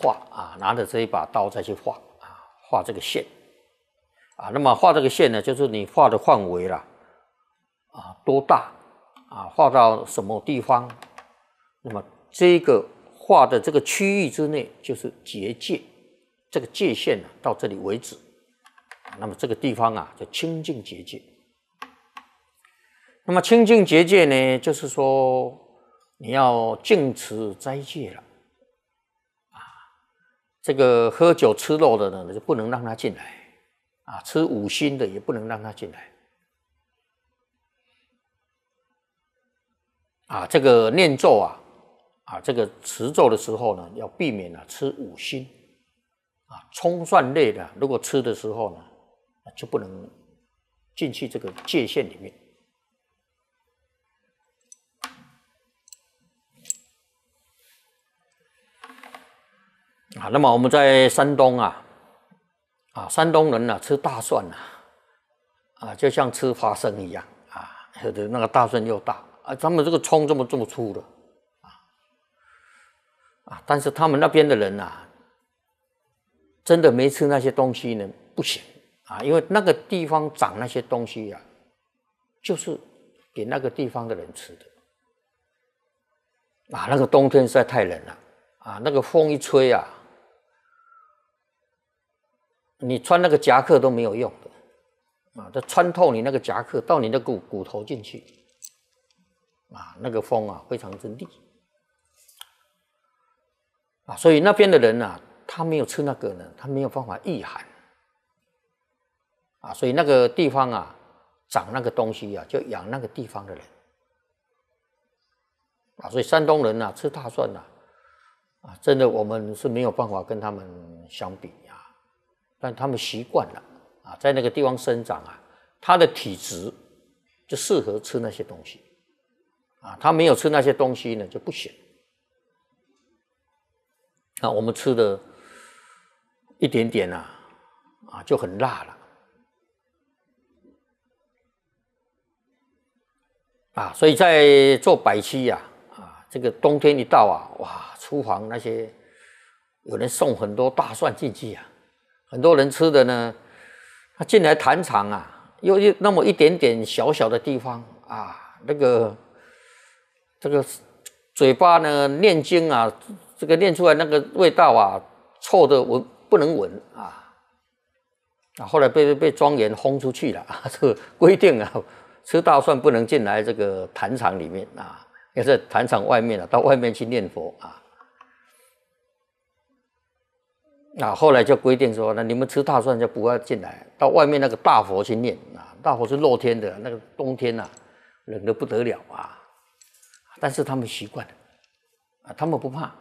画啊，拿着这一把刀再去画啊，画这个线啊。那么画这个线呢，就是你画的范围啦啊多大啊，画到什么地方，那么这个画的这个区域之内就是结界，这个界限呢到这里为止，那么这个地方啊就清净结界。那么清净结界呢，就是说你要净持斋戒了啊。这个喝酒吃肉的呢，就不能让他进来啊；吃五辛的也不能让他进来啊。这个念咒啊，这个持咒的时候呢，要避免吃五辛啊，葱蒜类的，如果吃的时候呢，就不能进去这个界限里面。啊，那么我们在山东山东人吃大蒜就像吃花生一样有的那个大蒜又大他们这个葱这么粗的但是他们那边的人真的没吃那些东西呢，不行因为那个地方长那些东西就是给那个地方的人吃的那个冬天实在太冷了那个风一吹你穿那个夹克都没有用的它穿透你那个夹克到你的骨头进去那个风非常之厉所以那边的人他没有吃那个呢，他没有办法御寒所以那个地方长那个东西就养那个地方的人所以山东人吃大蒜真的我们是没有办法跟他们相比但他们习惯了在那个地方生长他的体质就适合吃那些东西他没有吃那些东西呢就不行我们吃的一点点就很辣了所以在做百期这个冬天一到哇，厨房那些有人送很多大蒜进去很多人吃的呢，他进来坛场又那么一点点小小的地方这个嘴巴呢念经这个念出来那个味道臭的不能闻后来被庄严轰出去了这个规定吃大蒜不能进来这个坛场里面要在坛场外面到外面去念佛后来就规定说，那你们吃大蒜就不要进来，到外面那个大佛去念大佛是露天的，那个冬天冷得不得了但是他们习惯了他们不怕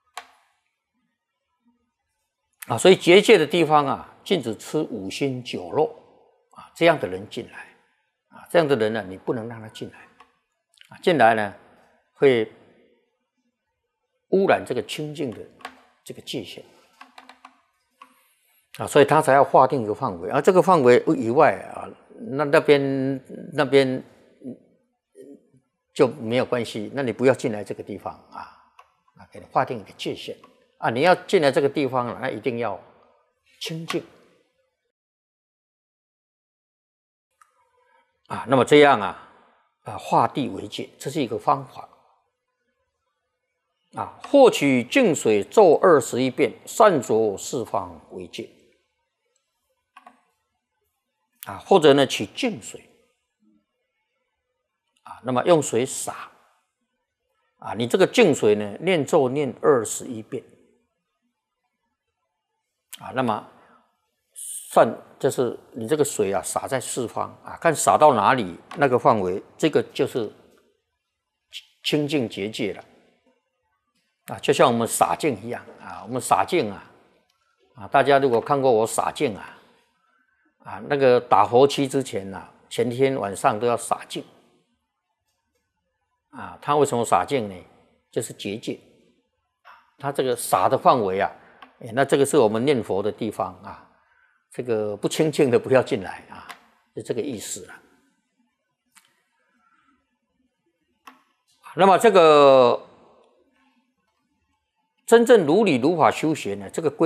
所以结界的地方禁止吃五辛酒肉这样的人进来这样的人呢，你不能让他进来进来呢会污染这个清净的这个界限所以他才要划定一个范围这个范围以外那边就没有关系，那你不要进来这个地方给你划定一个界限你要进来这个地方那一定要清净那么这样化地为界，这是一个方法获取净水咒21遍，善着四方为界或者呢取净水那么用水洒你这个净水呢念咒念21遍那么就是你这个水洒在四方看洒到哪里那个范围，这个就是清净结界了就像我们洒净一样我们洒净大家如果看过我洒净那个打佛七之前前天晚上都要洒净他为什么洒净呢？就是结界他这个洒的范围那这个是我们念佛的地方这个不清净的不要进来就这个意思了。那么这个真正如理如法修学呢，这个